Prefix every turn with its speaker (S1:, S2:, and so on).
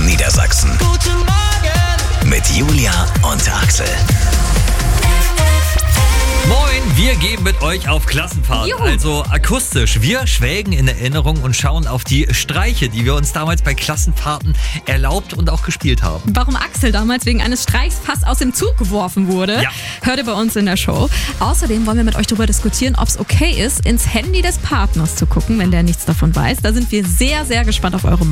S1: Niedersachsen.
S2: Guten Morgen!
S1: Mit Julia und Axel.
S3: Moin, wir gehen mit euch auf Klassenfahrt,
S4: Juhu.
S3: also akustisch. Wir schwelgen in Erinnerung und schauen auf die Streiche, die wir uns damals bei Klassenfahrten erlaubt und auch gespielt haben.
S4: Warum Axel damals wegen eines Streichs fast aus dem Zug geworfen wurde,
S3: Ja.
S4: hört ihr bei uns in der Show. Außerdem wollen wir mit euch darüber diskutieren, ob es okay ist, ins Handy des Partners zu gucken, wenn der nichts davon weiß. Da sind wir sehr, sehr gespannt auf eure